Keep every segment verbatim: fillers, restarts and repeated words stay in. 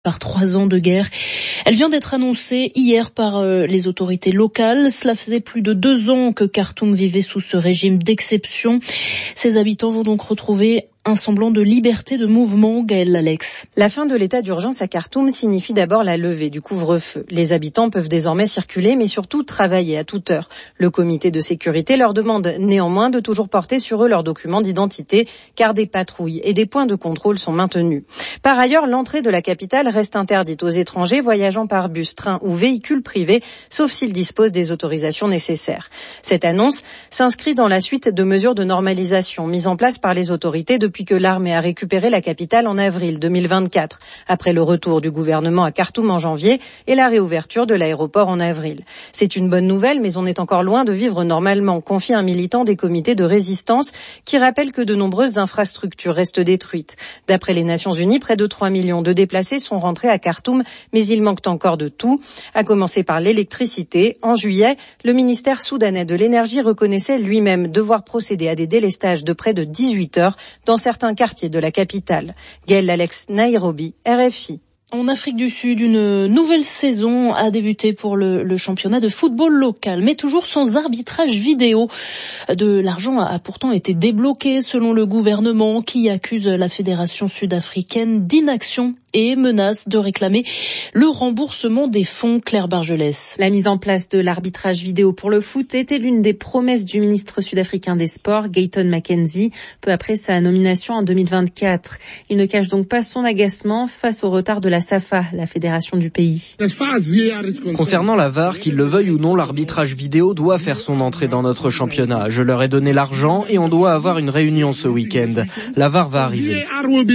Par trois ans de guerre. Elle vient d'être annoncée hier par euh, les autorités locales. Cela faisait plus de deux ans que Khartoum vivait sous ce régime d'exception. Ses habitants vont donc retrouver un semblant de liberté de mouvement. Gaëlle Alex. La fin de l'état d'urgence à Khartoum signifie d'abord la levée du couvre-feu. Les habitants peuvent désormais circuler, mais surtout travailler à toute heure. Le comité de sécurité leur demande néanmoins de toujours porter sur eux leurs documents d'identité, car des patrouilles et des points de contrôle sont maintenus. Par ailleurs, l'entrée de la capitale reste interdite aux étrangers voyageant par bus, train ou véhicule privé, sauf s'ils disposent des autorisations nécessaires. Cette annonce s'inscrit dans la suite de mesures de normalisation mises en place par les autorités depuis depuis que l'armée a récupéré la capitale en avril deux mille vingt-quatre, après le retour du gouvernement à Khartoum en janvier et la réouverture de l'aéroport en avril. C'est une bonne nouvelle, mais on est encore loin de vivre normalement, confie un militant des comités de résistance qui rappelle que de nombreuses infrastructures restent détruites. D'après les Nations Unies, près de trois millions de déplacés sont rentrés à Khartoum, mais il manque encore de tout, à commencer par l'électricité. En juillet, le ministère soudanais de l'énergie reconnaissait lui-même devoir procéder à des délestages de près de dix-huit heures dans certains quartiers de la capitale. Gaëlle Alex, Nairobi, R F I. En Afrique du Sud, une nouvelle saison a débuté pour le, le championnat de football local, mais toujours sans arbitrage vidéo. De l'argent a pourtant été débloqué selon le gouvernement qui accuse la fédération sud-africaine d'inaction et menace de réclamer le remboursement des fonds. Claire Bargelès. La mise en place de l'arbitrage vidéo pour le foot était l'une des promesses du ministre sud-africain des Sports, Gayton Mackenzie, peu après sa nomination en deux mille vingt-quatre. Il ne cache donc pas son agacement face au retard de la SAFA, la fédération du pays. Concernant la V A R, qu'il le veuille ou non, l'arbitrage vidéo doit faire son entrée dans notre championnat. Je leur ai donné l'argent et on doit avoir une réunion ce week-end. La V A R va arriver.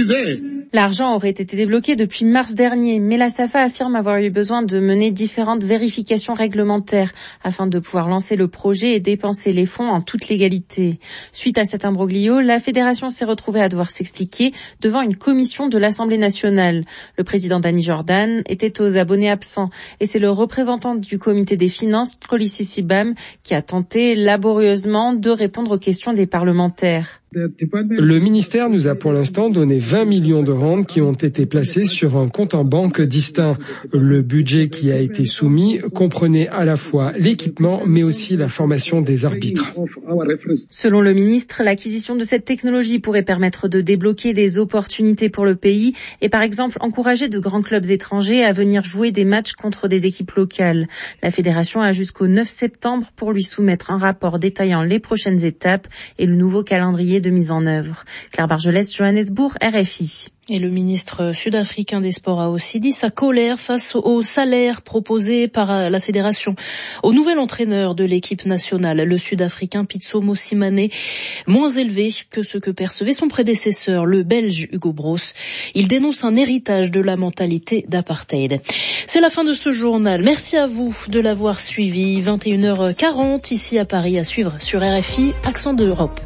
L'argent aurait été débloqué depuis mars dernier, mais la SAFA affirme avoir eu besoin de mener différentes vérifications réglementaires afin de pouvoir lancer le projet et dépenser les fonds en toute légalité. Suite à cet imbroglio, la fédération s'est retrouvée à devoir s'expliquer devant une commission de l'Assemblée nationale. Le président Danny Jordan était aux abonnés absents et c'est le représentant du comité des finances, Trolisi Sibam, qui a tenté laborieusement de répondre aux questions des parlementaires. Le ministère nous a pour l'instant donné vingt millions de rand qui ont été placés sur un compte en banque distinct. Le budget qui a été soumis comprenait à la fois l'équipement mais aussi la formation des arbitres. Selon le ministre, l'acquisition de cette technologie pourrait permettre de débloquer des opportunités pour le pays et par exemple encourager de grands clubs étrangers à venir jouer des matchs contre des équipes locales. La fédération a jusqu'au neuf septembre pour lui soumettre un rapport détaillant les prochaines étapes et le nouveau calendrier de mise en œuvre. Claire Bargelès, Johannesburg, R F I. Et le ministre sud-africain des Sports a aussi dit sa colère face au salaire proposé par la fédération au nouvel entraîneur de l'équipe nationale, le sud-africain Pitso Mosimane, moins élevé que ce que percevait son prédécesseur, le belge Hugo Broos. Il dénonce un héritage de la mentalité d'apartheid. C'est la fin de ce journal. Merci à vous de l'avoir suivi. vingt et une heures quarante ici à Paris, à suivre sur R F I, Accent d'Europe.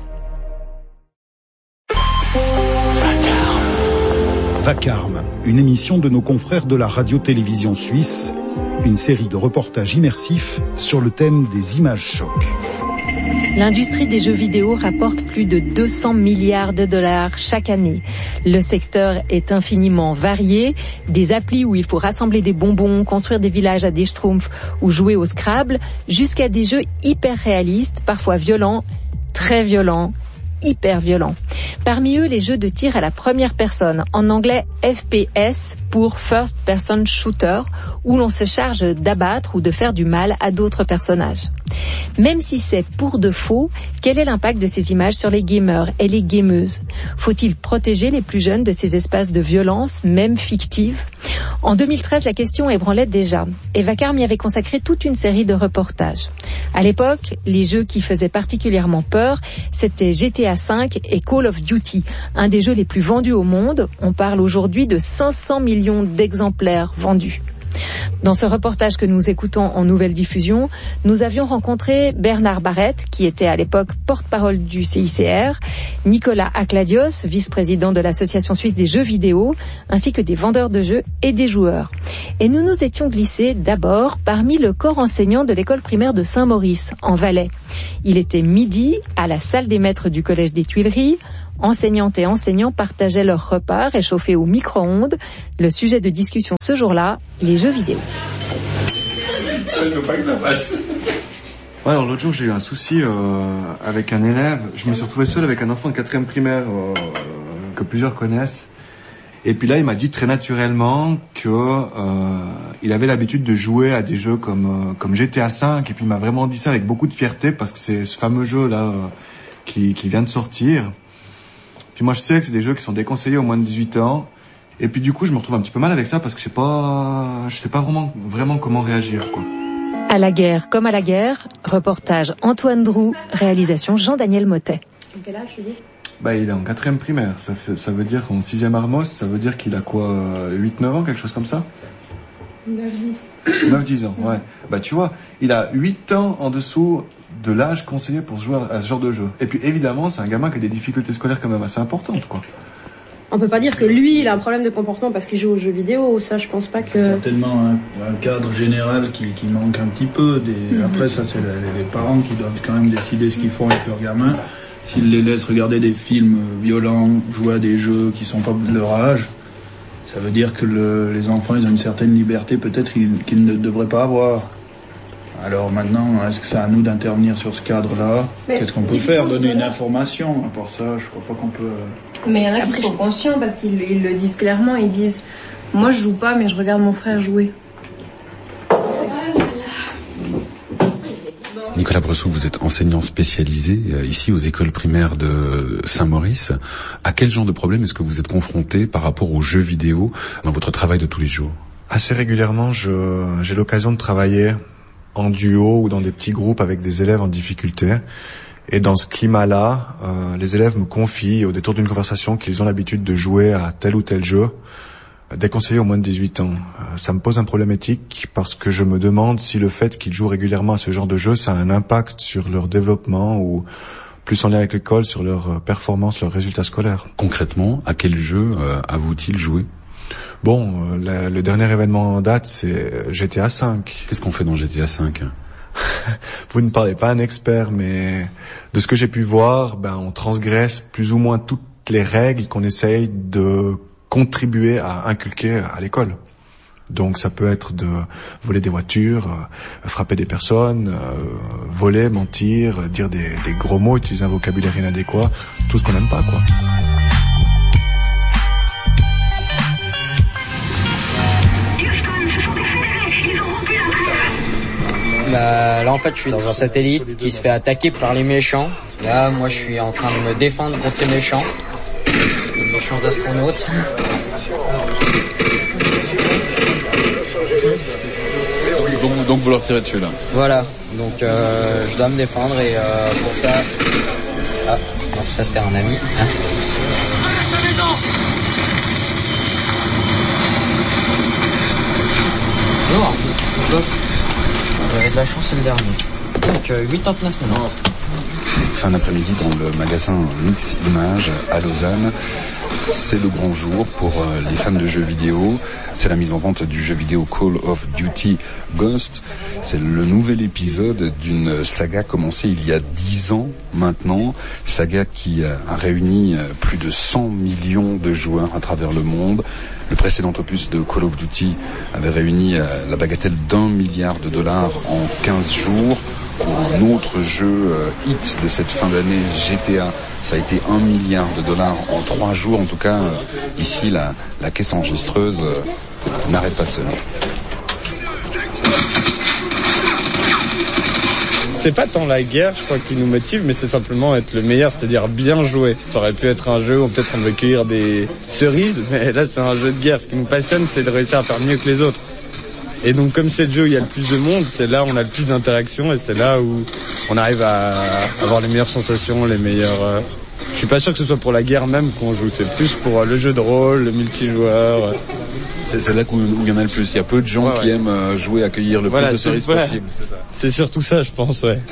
Vacarme, une émission de nos confrères de la radio-télévision suisse, une série de reportages immersifs sur le thème des images chocs. L'industrie des jeux vidéo rapporte plus de deux cents milliards de dollars chaque année. Le secteur est infiniment varié, des applis où il faut rassembler des bonbons, construire des villages à des schtroumpfs ou jouer au Scrabble, jusqu'à des jeux hyper réalistes, parfois violents, très violents, hyper violents. Parmi eux, les jeux de tir à la première personne, en anglais F P S pour First Person Shooter, où l'on se charge d'abattre ou de faire du mal à d'autres personnages. Même si c'est pour de faux, quel est l'impact de ces images sur les gamers et les gameuses ? Faut-il protéger les plus jeunes de ces espaces de violence, même fictives ? En deux mille treize, la question ébranlait déjà, et Vacarme y avait consacré toute une série de reportages. À l'époque, les jeux qui faisaient particulièrement peur, c'était G T A cinq et Call of Duty, un des jeux les plus vendus au monde. On parle aujourd'hui de cinq cents millions d'exemplaires vendus. Dans ce reportage que nous écoutons en nouvelle diffusion, nous avions rencontré Bernard Barrette, qui était à l'époque porte-parole du C I C R, Nicolas Akladios, vice-président de l'Association suisse des jeux vidéo, ainsi que des vendeurs de jeux et des joueurs. Et nous nous étions glissés d'abord parmi le corps enseignant de l'école primaire de Saint-Maurice, en Valais. Il était midi à la salle des maîtres du collège des Tuileries. Enseignantes et enseignants partageaient leur repas réchauffé au micro-ondes. Le sujet de discussion ce jour-là, les jeux vidéo. Je veux pas que ça passe. Ouais, alors l'autre jour j'ai eu un souci euh, avec un élève. Je me suis retrouvé seul avec un enfant de quatrième primaire euh, que plusieurs connaissent. Et puis là, il m'a dit très naturellement que euh, il avait l'habitude de jouer à des jeux comme euh, comme G T A cinq. Et puis il m'a vraiment dit ça avec beaucoup de fierté parce que c'est ce fameux jeu là euh, qui qui vient de sortir. Puis moi, je sais que c'est des jeux qui sont déconseillés aux moins de dix-huit ans. Et puis du coup, je me retrouve un petit peu mal avec ça parce que je sais pas, je sais pas vraiment vraiment comment réagir, quoi. À la guerre comme à la guerre, reportage Antoine Drou, réalisation Jean-Daniel Motet. Quel âge tu dis ? Bah, il est en quatrième primaire. Ça fait, ça veut dire en sixième Armos, ça veut dire qu'il a quoi, huit neuf ans, quelque chose comme ça? neuf dix. neuf dix ans, ouais. Bah, tu vois, il a huit ans en dessous de l'âge conseillé pour jouer à ce genre de jeu. Et puis, évidemment, c'est un gamin qui a des difficultés scolaires quand même assez importantes, quoi. On peut pas dire que lui, il a un problème de comportement parce qu'il joue aux jeux vidéo. Ça, je pense pas que... C'est certainement un, un cadre général qui, qui manque un petit peu. Des... Mm-hmm. Après, ça, c'est les, les parents qui doivent quand même décider ce qu'ils font avec leurs gamins. S'ils les laissent regarder des films violents, jouer à des jeux qui sont pas de leur âge, ça veut dire que le, les enfants, ils ont une certaine liberté peut-être qu'ils, qu'ils ne devraient pas avoir. Alors maintenant, est-ce que c'est à nous d'intervenir sur ce cadre-là? Mais qu'est-ce qu'on peut faire? Donner une information? À part ça, je crois pas qu'on peut... Mais il y en a qui sont conscients parce qu'ils ils le disent clairement, ils disent « Moi je joue pas mais je regarde mon frère jouer ». Nicolas Bressou, vous êtes enseignant spécialisé euh, ici aux écoles primaires de Saint-Maurice. À quel genre de problème est-ce que vous êtes confronté par rapport aux jeux vidéo dans votre travail de tous les jours? Assez régulièrement, je, j'ai l'occasion de travailler en duo ou dans des petits groupes avec des élèves en difficulté. Et dans ce climat-là, euh, les élèves me confient au détour d'une conversation qu'ils ont l'habitude de jouer à tel ou tel jeu, déconseillé aux moins de dix-huit ans. Euh, ça me pose un problème éthique parce que je me demande si le fait qu'ils jouent régulièrement à ce genre de jeu, ça a un impact sur leur développement ou plus en lien avec l'école, sur leur performance, leurs résultats scolaires. Concrètement, à quel jeu euh, avouent-ils joué? Bon, euh, la, le dernier événement en date, c'est G T A cinq. Qu'est-ce qu'on fait dans G T A cinq? Vous ne parlez pas à un expert, mais de ce que j'ai pu voir, ben on transgresse plus ou moins toutes les règles qu'on essaye de contribuer à inculquer à l'école. Donc ça peut être de voler des voitures, euh, frapper des personnes, euh, voler, mentir, dire des, des gros mots, utiliser un vocabulaire inadéquat, tout ce qu'on n'aime pas, quoi. Bah, là en fait je suis dans un satellite qui se fait attaquer par les méchants. Là moi je suis en train de me défendre contre ces méchants. Les méchants astronautes. Donc, donc vous leur tirez dessus là. Voilà, donc euh, je dois me défendre et euh, pour ça... Ah, non ça c'était un ami. Hein. Bonjour. Bonjour. Vous avez de la chance, c'est le dernier. Donc, euh, huit heures neuf minutes. Fin d'après-midi dans le magasin Mix Images à Lausanne. C'est le grand jour pour euh, les fans de jeux vidéo. C'est la mise en vente du jeu vidéo Call of Duty Ghost. C'est le nouvel épisode d'une saga commencée il y a dix ans maintenant. Saga qui a réuni plus de cent millions de joueurs à travers le monde. Le précédent opus de Call of Duty avait réuni euh, la bagatelle d'un milliard de dollars en quinze jours. Pour un autre jeu euh, hit de cette fin d'année, G T A, ça a été un milliard de dollars en trois jours. En tout cas, euh, ici, la, la caisse enregistreuse euh, n'arrête pas de sonner. C'est pas tant la guerre, je crois, qui nous motive, mais c'est simplement être le meilleur, c'est-à-dire bien jouer. Ça aurait pu être un jeu où peut-être on veut cueillir des cerises, mais là c'est un jeu de guerre. Ce qui nous passionne, c'est de réussir à faire mieux que les autres. Et donc comme c'est le jeu où il y a le plus de monde, c'est là où on a le plus d'interactions et c'est là où on arrive à avoir les meilleures sensations, les meilleures... Euh... Je suis pas sûr que ce soit pour la guerre même qu'on joue, c'est plus pour le jeu de rôle, le multijoueur... C'est, c'est là où il y en a le plus. Il y a peu de gens ouais, ouais. qui aiment jouer, accueillir le voilà, plus de cerises voilà. possible. C'est, ça. C'est surtout ça, je pense, ouais.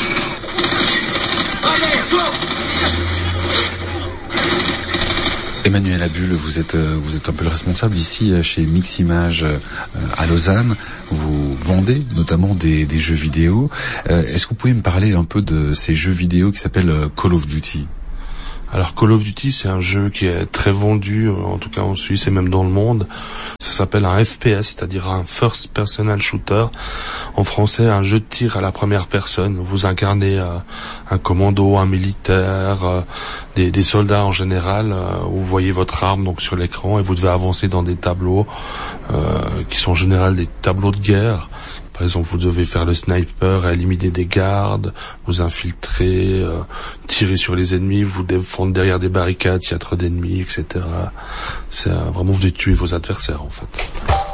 Et Emmanuel Abulle, vous êtes vous êtes un peu le responsable ici chez Mix Images à Lausanne. Vous vendez notamment des, des jeux vidéo. Est-ce que vous pouvez me parler un peu de ces jeux vidéo qui s'appellent Call of Duty ? Alors Call of Duty, c'est un jeu qui est très vendu, en tout cas en Suisse et même dans le monde. Ça s'appelle un F P S, c'est-à-dire un First Personal Shooter. En français, un jeu de tir à la première personne. Vous incarnez euh, un commando, un militaire, euh, des, des soldats en général. Euh, vous voyez votre arme donc sur l'écran et vous devez avancer dans des tableaux euh, qui sont en général des tableaux de guerre. Par exemple, vous devez faire le sniper, éliminer des gardes, vous infiltrer, euh, tirer sur les ennemis, vous défendre derrière des barricades s'il y a trop d'ennemis, et cetera. C'est euh, vraiment vous devez tuer vos adversaires en fait.